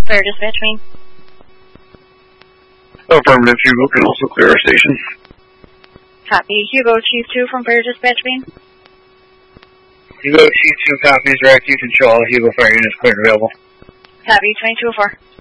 Fire dispatch main. Affirmative, Hugo can also clear our station. Copy. Hugo, Chief 2 from Fire dispatch main. Hugo, Chief 2 copies, reactive control. Hugo fire units clear and available. Copy. 2204.